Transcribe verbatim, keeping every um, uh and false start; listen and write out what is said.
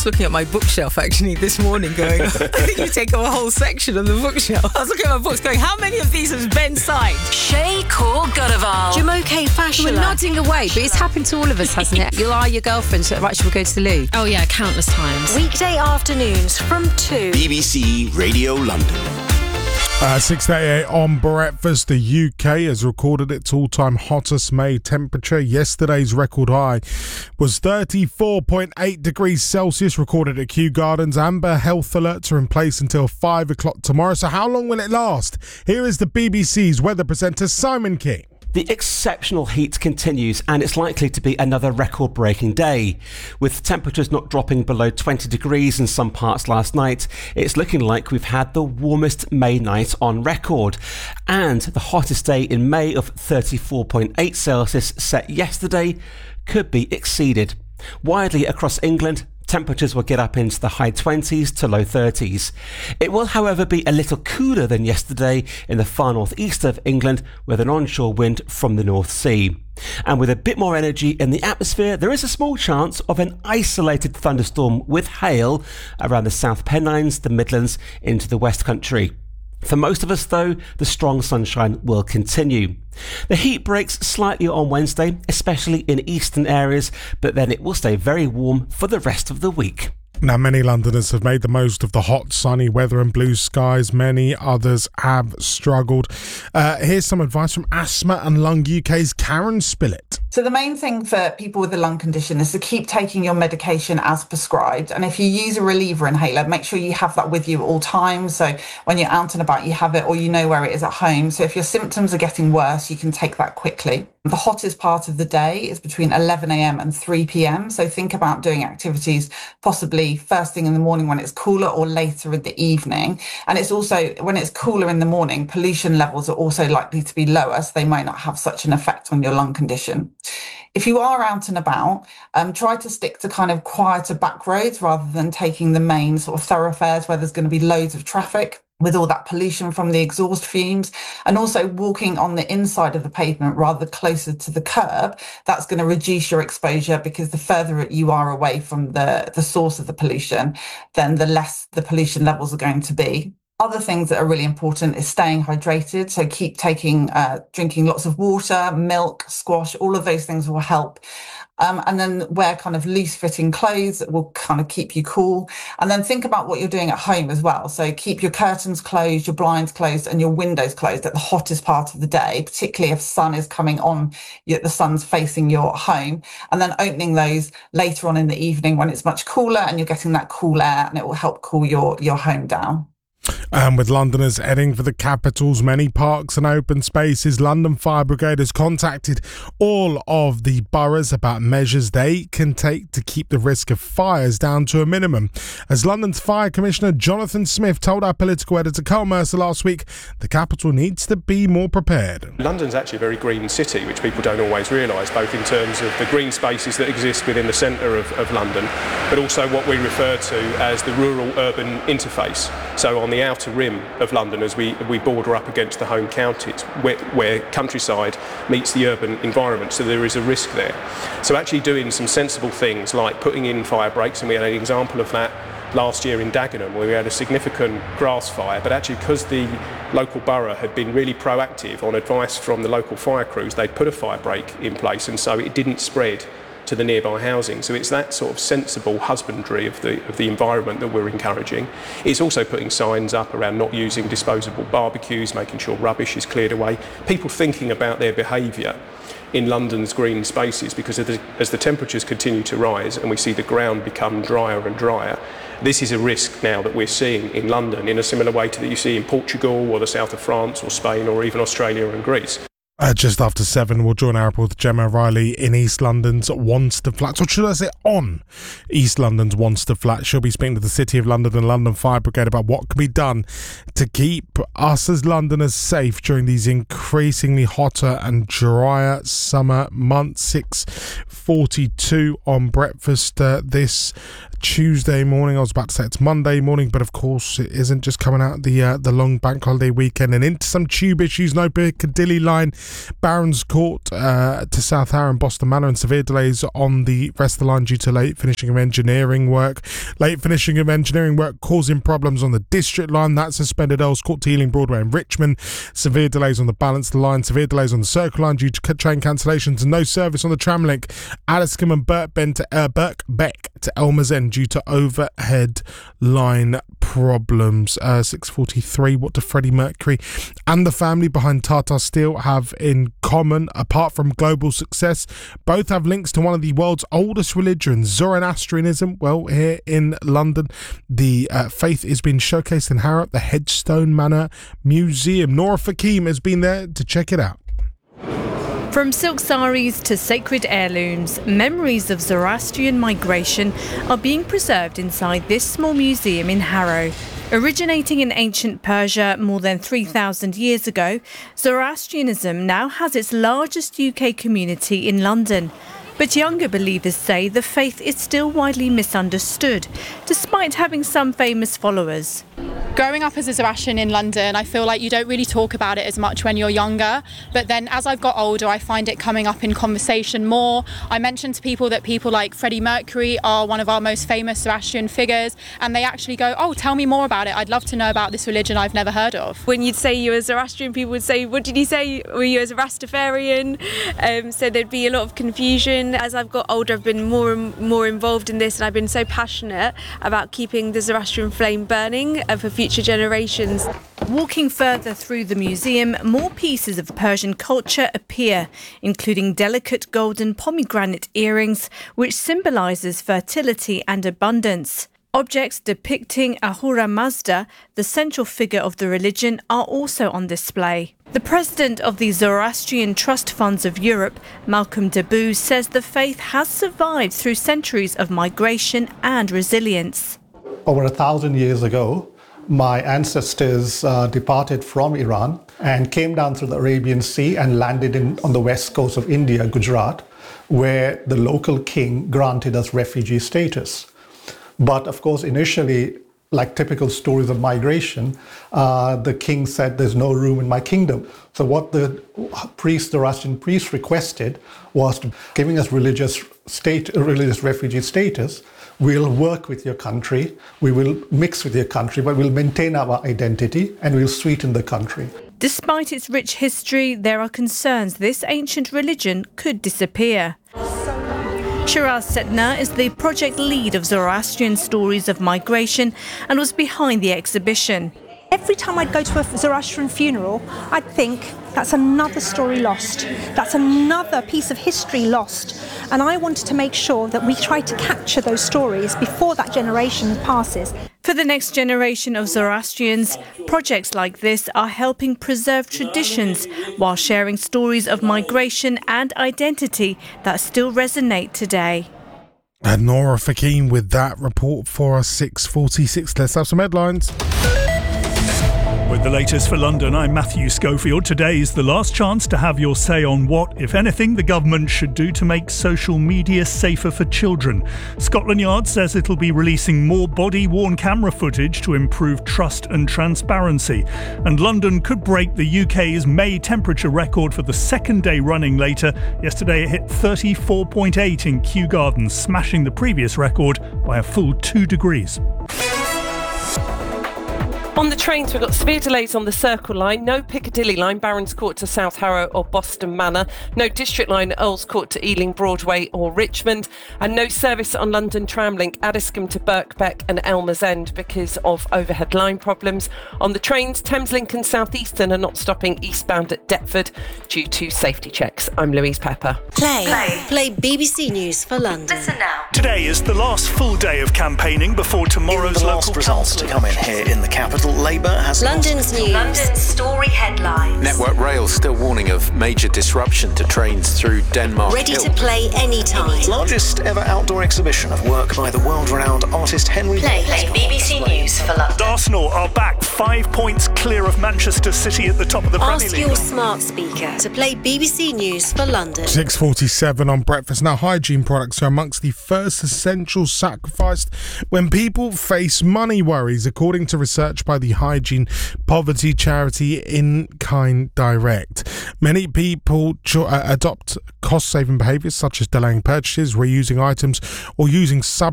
looking at my bookshelf actually this morning going, I think you take up a whole section on the bookshelf. I was looking at my books going, how many of these has Ben signed? Shay Core Godival. Jumoke Fashion. We're nodding away, but it's happened to all of us, hasn't it? You are your girlfriend, so right, should we go to the loo? Oh yeah, countless times. Weekday afternoons from two. B B C Radio London. Uh, six thirty-eight on Breakfast. The U K has recorded its all-time hottest May temperature. Yesterday's record high was thirty-four point eight degrees Celsius, recorded at Kew Gardens. Amber health alerts are in place until five o'clock tomorrow. So how long will it last? Here is the B B C's weather presenter, Simon King. The exceptional heat continues, and it's likely to be another record-breaking day. With temperatures not dropping below twenty degrees in some parts last night, it's looking like we've had the warmest May night on record. And the hottest day in May of thirty-four point eight Celsius set yesterday could be exceeded. Widely across England, temperatures will get up into the high twenties to low thirties. It will, however, be a little cooler than yesterday in the far northeast of England with an onshore wind from the North Sea. And with a bit more energy in the atmosphere, there is a small chance of an isolated thunderstorm with hail around the South Pennines, the Midlands, into the West Country. For most of us, though, the strong sunshine will continue. The heat breaks slightly on Wednesday, especially in eastern areas, but then it will stay very warm for the rest of the week. Now, many Londoners have made the most of the hot, sunny weather and blue skies. Many others have struggled. Uh, here's some advice from Asthma and Lung U K's Karen Spillett. So the main thing for people with a lung condition is to keep taking your medication as prescribed. And if you use a reliever inhaler, make sure you have that with you at all times. So when you're out and about, you have it, or you know where it is at home. So if your symptoms are getting worse, you can take that quickly. The hottest part of the day is between eleven a.m. and three p.m. So think about doing activities possibly first thing in the morning when it's cooler, or later in the evening. And it's also, when it's cooler in the morning, pollution levels are also likely to be lower, so they might not have such an effect on your lung condition. If you are out and about, um, try to stick to kind of quieter back roads rather than taking the main sort of thoroughfares where there's going to be loads of traffic with all that pollution from the exhaust fumes, and also walking on the inside of the pavement rather closer to the curb. That's going to reduce your exposure, because the further you are away from the, the source of the pollution, then the less the pollution levels are going to be. Other things that are really important is staying hydrated. So keep taking, uh, drinking lots of water, milk, squash, all of those things will help. Um, and then wear kind of loose fitting clothes that will kind of keep you cool. And then think about what you're doing at home as well. So keep your curtains closed, your blinds closed, and your windows closed at the hottest part of the day, particularly if sun is coming on, the sun's facing your home. And then opening those later on in the evening when it's much cooler and you're getting that cool air, and it will help cool your, your home down. And with Londoners heading for the capital's many parks and open spaces, London Fire Brigade has contacted all of the boroughs about measures they can take to keep the risk of fires down to a minimum. As London's Fire Commissioner Jonathan Smith told our political editor Carl Mercer last week, the capital needs to be more prepared. London's actually a very green city, which people don't always realise, both in terms of the green spaces that exist within the centre of, of London, but also what we refer to as the rural-urban interface. So on the outer rim of London, as we, we border up against the home counties, where, where countryside meets the urban environment, so there is a risk there. So actually doing some sensible things like putting in fire breaks, and we had an example of that last year in Dagenham, where we had a significant grass fire, but actually because the local borough had been really proactive on advice from the local fire crews, they'd put a fire break in place, and so it didn't spread to the nearby housing. So it's that sort of sensible husbandry of the of the environment that we're encouraging. It's also putting signs up around not using disposable barbecues, making sure rubbish is cleared away, people thinking about their behaviour in London's green spaces, because as the, as the temperatures continue to rise and we see the ground become drier and drier, this is a risk now that we're seeing in London in a similar way to that you see in Portugal or the south of France or Spain or even Australia and Greece. Uh, just after seven, we'll join our reporter Gemma Riley in East London's Wanstead Flats, or should I say on East London's Wanstead Flats. She'll be speaking to the City of London and London Fire Brigade about what can be done to keep us as Londoners safe during these increasingly hotter and drier summer months. six forty-two on Breakfast uh, this Tuesday morning. I was about to say it's Monday morning, but of course it isn't. Just coming out the uh, the long bank holiday weekend and into some tube issues. No Piccadilly line, Barons Court uh, to South Harrow and Boston Manor, and severe delays on the rest of the line due to late finishing of engineering work. Late finishing of engineering work causing problems on the District line. That suspended Earls Court to Ealing Broadway and Richmond. Severe delays on the balance of the line. Severe delays on the Circle line due to train cancellations, and no service on the Tramlink Addiscombe and Birkbeck to uh, Birkbeck to Elmer's End due to overhead line problems. Uh, six forty-three. What do Freddie Mercury and the family behind Tata Steel have in common? Apart from global success, both have links to one of the world's oldest religions, Zoroastrianism. Well, here in London, the uh, faith is being showcased in Harrow at the Headstone Manor Museum. Nora Fakim has been there to check it out. From silk saris to sacred heirlooms, memories of Zoroastrian migration are being preserved inside this small museum in Harrow. Originating in ancient Persia more than three thousand years ago, Zoroastrianism now has its largest U K community in London. But younger believers say the faith is still widely misunderstood, despite having some famous followers. Growing up as a Zoroastrian in London, I feel like you don't really talk about it as much when you're younger. But then as I've got older, I find it coming up in conversation more. I mention to people that people like Freddie Mercury are one of our most famous Zoroastrian figures, and they actually go, oh, tell me more about it. I'd love to know about this religion I've never heard of. When you'd say you were Zoroastrian, people would say, what did you say? Were you a Rastafarian? Um, so there'd be a lot of confusion. As I've got older, I've been more and more involved in this, and I've been so passionate about keeping the Zoroastrian flame burning for future generations. Walking further through the museum, more pieces of Persian culture appear, including delicate golden pomegranate earrings, which symbolises fertility and abundance. Objects depicting Ahura Mazda, the central figure of the religion, are also on display. The president of the Zoroastrian Trust Funds of Europe, Malcolm Deboo, says the faith has survived through centuries of migration and resilience. Over a thousand years ago, my ancestors uh, departed from Iran and came down through the Arabian Sea and landed in, on the west coast of India, Gujarat, where the local king granted us refugee status. But of course, initially, like typical stories of migration, uh, the king said, there's no room in my kingdom. So what the priest, the Zoroastrian priest requested was to, giving us religious state, religious refugee status. We'll work with your country, we will mix with your country, but we'll maintain our identity and we'll sweeten the country. Despite its rich history, there are concerns this ancient religion could disappear. Shiraz Setna is the project lead of Zoroastrian Stories of Migration and was behind the exhibition. Every time I'd go to a Zoroastrian funeral, I'd think, that's another story lost. That's another piece of history lost. And I wanted to make sure that we try to capture those stories before that generation passes. For the next generation of Zoroastrians, projects like this are helping preserve traditions while sharing stories of migration and identity that still resonate today. And Nora Fakim with that report for us, six forty-six. Let's have some headlines. With the latest for London, I'm Matthew Schofield. Today is the last chance to have your say on what, if anything, the government should do to make social media safer for children. Scotland Yard says it'll be releasing more body-worn camera footage to improve trust and transparency. And London could break the U K's May temperature record for the second day running later. Yesterday it hit thirty-four point eight in Kew Gardens, smashing the previous record by a full two degrees. On the trains, we've got severe delays on the Circle line, no Piccadilly line, Barons Court to South Harrow or Boston Manor, no District line, Earls Court to Ealing Broadway or Richmond, and no service on London Tramlink, Addiscombe to Birkbeck and Elmer's End because of overhead line problems. On the trains, Thameslink and South Eastern are not stopping eastbound at Deptford due to safety checks. I'm Louise Pepper. Play. Play. Play B B C News for London. Listen now. Today is the last full day of campaigning before tomorrow's the local last results to come in here in the capital. Continental Labour has London's news. London's story headlines. Network Rail still warning of major disruption to trains through Denmark Ready Hill. to play anytime. largest ever outdoor exhibition of work by the world-renowned artist Henry. Play, play B B C News for London. Arsenal are back five points clear of Manchester City at the top of the Premier Ask League. your smart speaker to play B B C News for London. six forty-seven on breakfast. Now, hygiene products are amongst the first essentials sacrificed when people face money worries, according to research by the hygiene poverty charity In Kind Direct. Many people cho- uh, adopt cost-saving behaviours such as delaying purchases, reusing items, or using sub